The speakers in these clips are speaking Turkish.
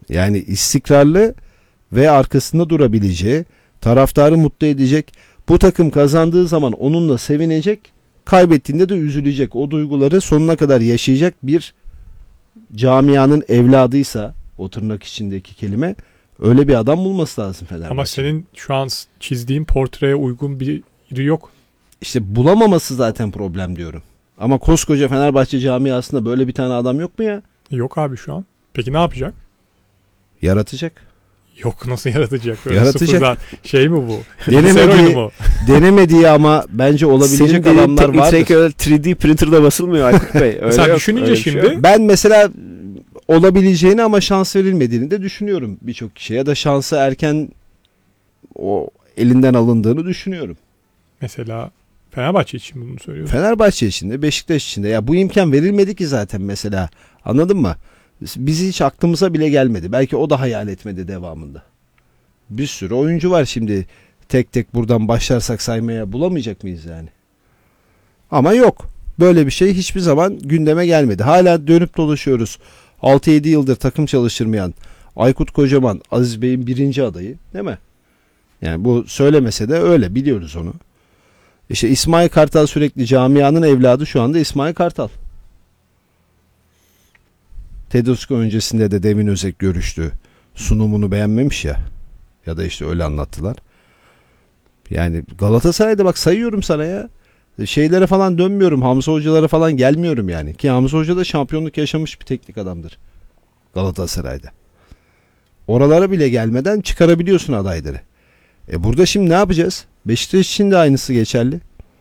Yani istikrarlı ve arkasında durabileceği, taraftarı mutlu edecek, bu takım kazandığı zaman onunla sevinecek, kaybettiğinde de üzülecek. O duyguları sonuna kadar yaşayacak bir camianın evladıysa, o tırnak içindeki kelime, öyle bir adam bulması lazım Fenerbahçe. Ama senin şu an çizdiğin portreye uygun biri yok. İşte bulamaması zaten problem diyorum. Ama koskoca Fenerbahçe camiasında böyle bir tane adam yok mu ya? Yok abi şu an. Peki ne yapacak? Yaratacak. Yok, nasıl yaratacak? Öyle Yaratacak. Sıfırdan şey mi bu? Denemediği, denemediği ama bence olabilecek senin adamlar vardır. Senin 3D printer'da basılmıyor Aykut Bey. Öyle sen yok, düşününce öyle şimdi. şey. Ben mesela olabileceğini ama şans verilmediğini de düşünüyorum birçok kişiye. Ya da şansı erken o elinden alındığını düşünüyorum. Mesela Fenerbahçe için bunu söylüyorum. Fenerbahçe için de, Beşiktaş için de. Ya bu imkan verilmedi ki zaten mesela. Anladın mı? Biz hiç aklımıza bile gelmedi. Belki o da hayal etmedi devamında. Bir sürü oyuncu var şimdi. Tek tek buradan başlarsak saymaya bulamayacak mıyız yani? Ama yok. Böyle bir şey hiçbir zaman gündeme gelmedi. Hala dönüp dolaşıyoruz. 6-7 yıldır takım çalıştırmayan Aykut Kocaman, Aziz Bey'in birinci adayı, değil mi? Yani bu söylemese de öyle, biliyoruz onu. İşte İsmail Kartal sürekli camianın evladı, şu anda İsmail Kartal. Tedesco öncesinde de Demin Özek görüştü. Sunumunu beğenmemiş ya. Ya da işte öyle anlattılar. Yani Galatasaray'da bak sayıyorum sana ya. Şeylere falan dönmüyorum. Hamza hocalara falan gelmiyorum yani. Ki Hamza Hoca da şampiyonluk yaşamış bir teknik adamdır Galatasaray'da. Oralara bile gelmeden çıkarabiliyorsun adayları. Burada şimdi ne yapacağız? Beşiktaş için de aynısı geçerli.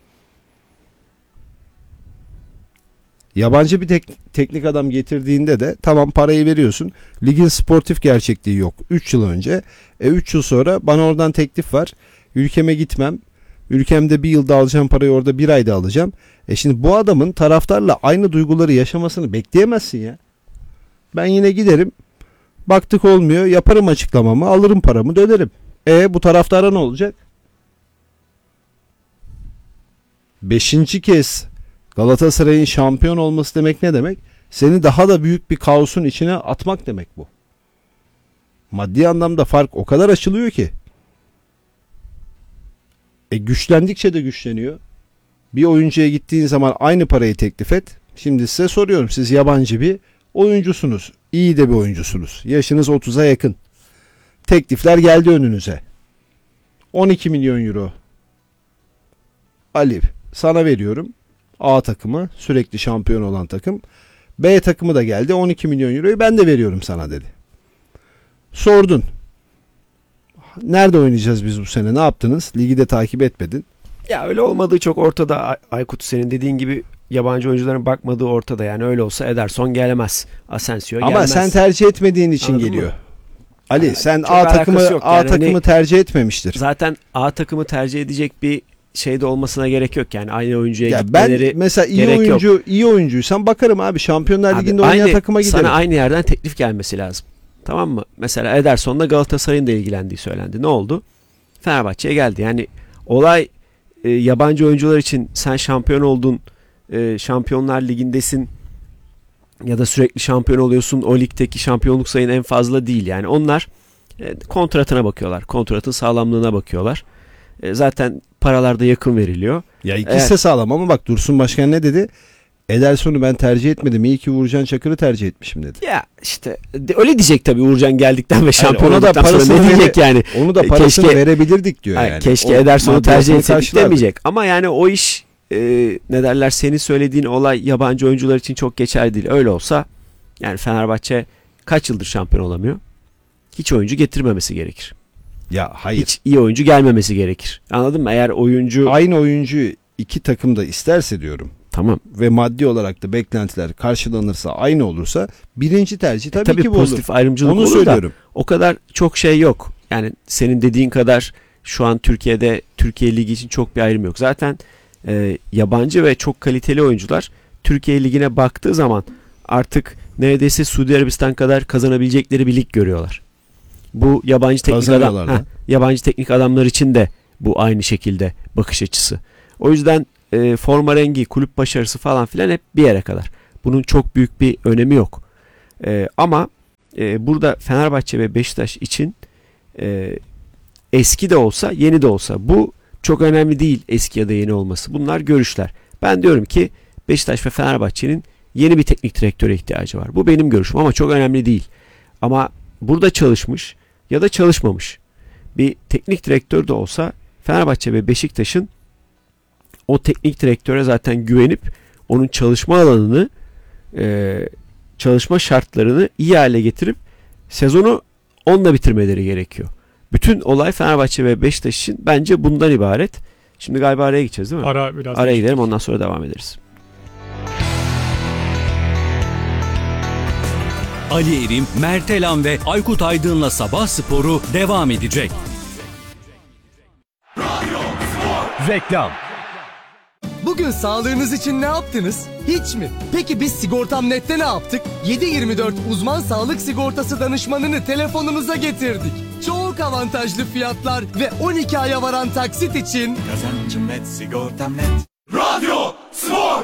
Yabancı bir teknik adam getirdiğinde de tamam, parayı veriyorsun. Ligin sportif gerçekliği yok. 3 yıl önce. 3 yıl sonra bana oradan teklif var. Ülkeme gitmem. Ülkemde bir yılda alacağım parayı orada bir ayda alacağım. Şimdi bu adamın taraftarla aynı duyguları yaşamasını bekleyemezsin ya. Ben yine giderim. Baktık olmuyor. Yaparım açıklamamı. Alırım paramı, dönerim. Bu taraftara ne olacak? 5. kez Galatasaray'ın şampiyon olması demek ne demek? Seni daha da büyük bir kaosun içine atmak demek bu. Maddi anlamda fark o kadar açılıyor ki. Güçlendikçe de güçleniyor. Bir oyuncuya gittiğin zaman aynı parayı teklif et. Şimdi size soruyorum. Siz yabancı bir oyuncusunuz. İyi de bir oyuncusunuz. Yaşınız 30'a yakın. Teklifler geldi önünüze. 12 milyon euro. Ali, sana veriyorum. A takımı, sürekli şampiyon olan takım. B takımı da geldi. 12 milyon euroyu ben de veriyorum sana dedi. Sordun. Nerede oynayacağız biz bu sene? Ne yaptınız? Ligi de takip etmedin. Ya öyle olmadığı çok ortada Aykut, senin dediğin gibi yabancı oyuncuların bakmadığı ortada. Yani öyle olsa Ederson gelemez. Asensio gelmez. Ama sen tercih etmediğin için Anladın geliyor. mı? Ali Yani sen çok A takımı alakası yok. A Yani takımı hani tercih etmemiştir. zaten A takımı tercih edecek bir şeyde olmasına gerek yok. Yani aynı oyuncuya Ya gitmeleri ben mesela gerek yok. iyi oyuncuysan bakarım abi, Şampiyonlar Abi Ligi'nde oynayan takıma giderim. Sana aynı yerden teklif gelmesi lazım. Tamam mı? Mesela Ederson'la Galatasaray'ın da ilgilendiği söylendi. Ne oldu? Fenerbahçe'ye geldi. Yani olay yabancı oyuncular için sen şampiyon oldun, Şampiyonlar Ligi'ndesin ya da sürekli şampiyon oluyorsun, o ligdeki şampiyonluk sayın en fazla değil. Yani onlar kontratına bakıyorlar. Kontratın sağlamlığına bakıyorlar. Zaten paralar da yakın veriliyor. Ya ikisi de sağlam ama bak Dursun Başkan ne dedi? Ederson'u ben tercih etmedim. İyi ki Uğurcan Çakır'ı tercih etmişim dedi. Ya işte öyle diyecek tabii Uğurcan geldikten ve şampiyon ona da olduktan sonra parasını ne diyecek yani. Onu da parasını verebilirdik diyor yani. Keşke O Ederson'u tercih maddiyatını etseydik karşılardık. demeyecek. Ama yani o iş ne derler, senin söylediğin olay yabancı oyuncular için çok geçerli değil. Öyle olsa yani Fenerbahçe kaç yıldır şampiyon olamıyor? Hiç oyuncu getirmemesi gerekir. Ya hayır. Hiç iyi oyuncu gelmemesi gerekir. Anladın mı? Eğer oyuncu... Aynı oyuncuyu iki takım da isterse diyorum. Tamam. Ve maddi olarak da beklentiler karşılanırsa, aynı olursa birinci tercih tabii ki bu olur. Pozitif ayrımcılık Onu olur söylüyorum. da o kadar çok şey yok. Yani senin dediğin kadar şu an Türkiye'de Türkiye Ligi için çok bir ayrım yok. Zaten yabancı ve çok kaliteli oyuncular Türkiye Ligi'ne baktığı zaman artık neredeyse Suudi Arabistan kadar kazanabilecekleri bir lig görüyorlar. Bu yabancı teknik adamlar için de bu aynı şekilde bakış açısı. O yüzden forma rengi, kulüp başarısı falan filan hep bir yere kadar. Bunun çok büyük bir önemi yok. Ama burada Fenerbahçe ve Beşiktaş için eski de olsa yeni de olsa bu çok önemli değil, eski ya da yeni olması. Bunlar görüşler. Ben diyorum ki Beşiktaş ve Fenerbahçe'nin yeni bir teknik direktöre ihtiyacı var. Bu benim görüşüm ama çok önemli değil. Ama burada çalışmış ya da çalışmamış bir teknik direktör de olsa Fenerbahçe ve Beşiktaş'ın o teknik direktöre zaten güvenip onun çalışma alanını, çalışma şartlarını iyi hale getirip sezonu onunla bitirmeleri gerekiyor. Bütün olay Fenerbahçe ve Beşiktaş için bence bundan ibaret. Şimdi galiba araya gideceğiz değil mi? Araya gidelim, ondan sonra devam ederiz. Ali Erim, Mert Elan ve Aykut Aydın'la Sabah Sporu devam edecek. Reklam. Bugün sağlığınız için ne yaptınız? Hiç mi? Peki biz Sigortam.net'te ne yaptık? 7/24 uzman sağlık sigortası danışmanını telefonunuza getirdik. Çok avantajlı fiyatlar ve 12 aya varan taksit için Kazancım net, sigortam net. Radyo Spor.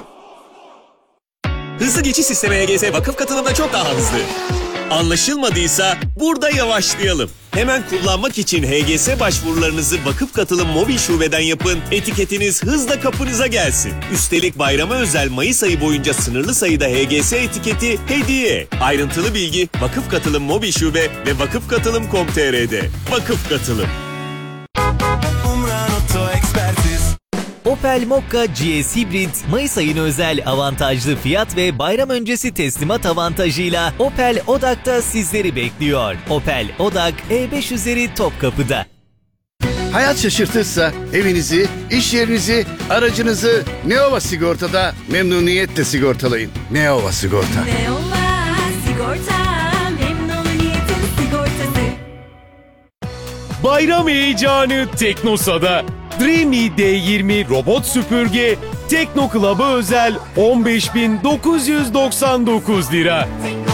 Hızlı geçiş sistemi HGS vakıf katılımda çok daha hızlı. Anlaşılmadıysa burada yavaşlayalım. Hemen kullanmak için HGS başvurularınızı vakıf katılım mobil şubeden yapın, etiketiniz hızla kapınıza gelsin. Üstelik bayrama özel Mayıs ayı boyunca sınırlı sayıda HGS etiketi hediye. Ayrıntılı bilgi vakıf katılım mobil şube ve vakıfkatılım.com.tr'de. Vakıf Katılım. Umran Auto Ekspertiz. Opel Mokka GS Hybrid Mayıs ayına özel avantajlı fiyat ve bayram öncesi teslimat avantajıyla Opel Odak'ta sizleri bekliyor. Opel Odak E500'leri Topkapı'da. Hayat şaşırtırsa evinizi, iş yerinizi, aracınızı Neova Sigorta'da memnuniyetle sigortalayın. Neova Sigorta. Neova Sigorta, memnuniyetin sigortası. bayram heyecanı Teknosa'da. Dreamy D20 robot süpürge Tekno Club'a özel 15.999 lira.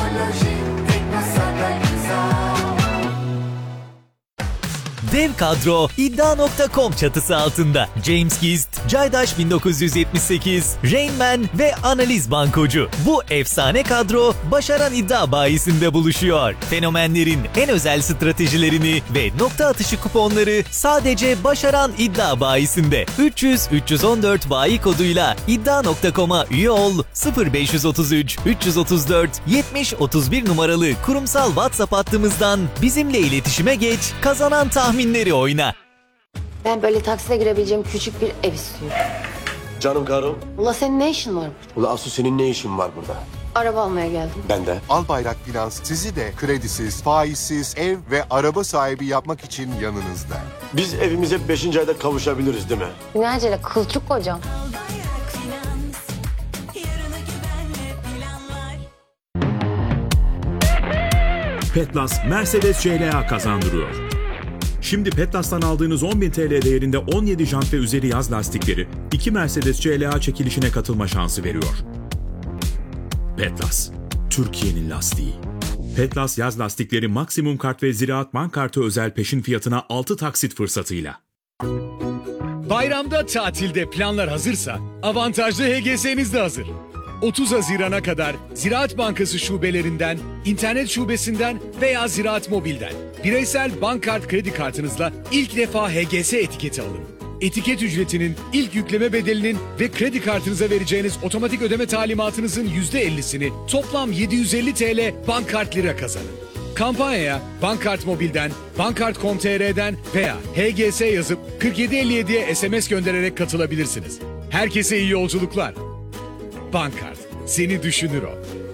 Dev kadro iddia.com çatısı altında. James Gist, Caydaş 1978, Rain Man ve Analiz Bankocu. Bu efsane kadro Başaran İddia Bayisi'nde buluşuyor. Fenomenlerin en özel stratejilerini ve nokta atışı kuponları sadece Başaran İddia Bayisi'nde. 300-314 bayi koduyla iddia.com'a üye ol, 0533 334 70 31 numaralı kurumsal WhatsApp hattımızdan bizimle iletişime geç, kazanan tahminleri oyna. Ben böyle takside girebileceğim küçük bir ev istiyorum. Canım karım. Ula senin ne işin var? Ula Asu senin ne işin var burada? Araba almaya geldim. Ben de. Albayrak Finans sizi de kredisiz, faizsiz ev ve araba sahibi yapmak için yanınızda. Biz evimize 5. ayda kavuşabiliriz değil mi? Ne acele kılçık kocam. Petlas Mercedes CLA kazandırıyor. Şimdi Petlas'tan aldığınız 10.000 TL değerinde 17 jant ve üzeri yaz lastikleri 2 Mercedes CLA çekilişine katılma şansı veriyor. Petlas, Türkiye'nin lastiği. Petlas yaz lastikleri maksimum kart ve Ziraat Bank kartı özel peşin fiyatına 6 taksit fırsatıyla. Bayramda tatilde planlar hazırsa avantajlı HGS'niz de hazır. 30 Haziran'a kadar Ziraat Bankası şubelerinden, internet şubesinden veya Ziraat Mobil'den bireysel bank kart kredi kartınızla ilk defa HGS etiketi alın. Etiket ücretinin, ilk yükleme bedelinin ve kredi kartınıza vereceğiniz otomatik ödeme talimatınızın %50'sini toplam 750 TL bank kart lira kazanın. Kampanyaya Bankart Mobil'den, Bankart.com.tr'den veya HGS yazıp 4757'ye SMS göndererek katılabilirsiniz. Herkese iyi yolculuklar. Bankart, seni düşünür o.